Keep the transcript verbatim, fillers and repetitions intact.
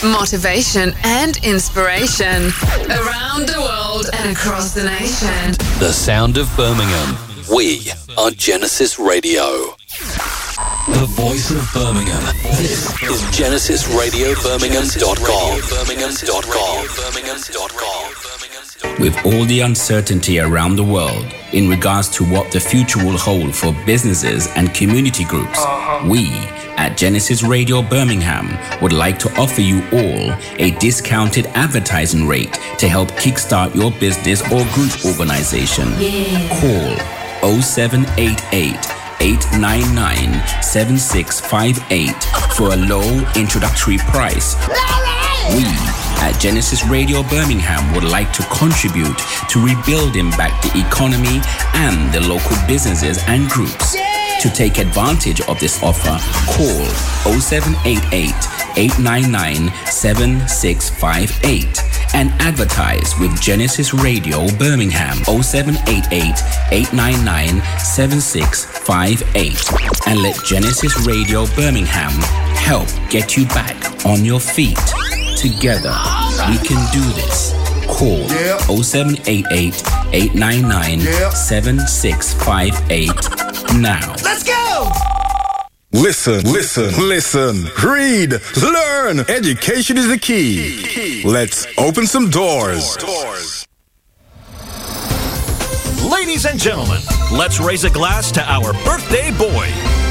motivation and inspiration around the world and across the nation. The sound of Birmingham. We are Genesis Radio. The voice of Birmingham. This is genesis radio birmingham dot com. birmingham dot com. birmingham dot com. With all the uncertainty around the world in regards to what the future will hold for businesses and community groups, uh-huh. we at Genesis Radio Birmingham would like to offer you all a discounted advertising rate to help kickstart your business or group organization. Yeah. Call oh seven eight eight, eight nine nine, seven six five eight for a low introductory price. We at Genesis Radio Birmingham would like to contribute to rebuilding back the economy and the local businesses and groups. Yeah. To take advantage of this offer, call oh seven eight eight, eight nine nine, seven six five eight and advertise with Genesis Radio Birmingham oh seven eight eight, eight nine nine, seven six five eight and let Genesis Radio Birmingham help get you back on your feet. Together, we can do this. Call yeah. oh seven eight eight, eight nine nine, yeah. seven six five eight now. Let's go! Listen, listen, listen, read, learn. Education is the key. Let's open some doors. Ladies and gentlemen, let's raise a glass to our birthday boy.